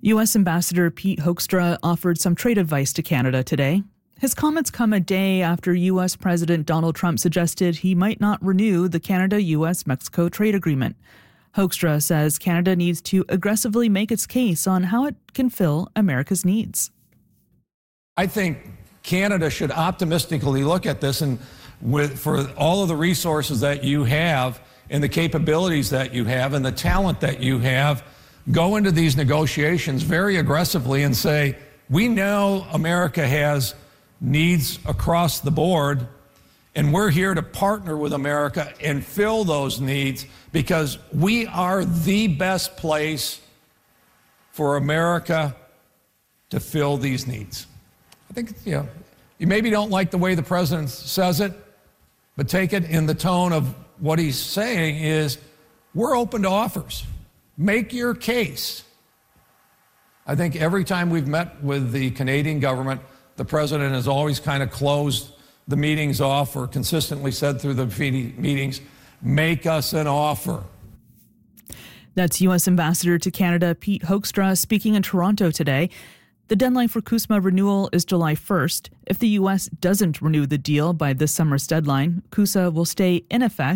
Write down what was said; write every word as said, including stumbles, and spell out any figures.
U S. Ambassador Pete Hoekstra offered some trade advice to Canada today. His comments come a day after U S. President Donald Trump suggested he might not renew the Canada-U S. Mexico trade agreement. Hoekstra says Canada needs to aggressively make its case on how it can fill America's needs. I think Canada should optimistically look at this, and with, for all of the resources that you have and the capabilities that you have and the talent that you have, go into these negotiations very aggressively and say, we know America has needs across the board, and we're here to partner with America and fill those needs because we are the best place for America to fill these needs. I think, you know, you maybe don't like the way the president says it, but take it in the tone of what he's saying is, we're open to offers. Make your case. I think every time we've met with the Canadian government, the president has always kind of closed the meetings off or consistently said through the meetings, make us an offer. That's U S. Ambassador to Canada Pete Hoekstra speaking in Toronto today. The deadline for CUSMA renewal is July first. If the U S doesn't renew the deal by this summer's deadline, CUSA will stay in effect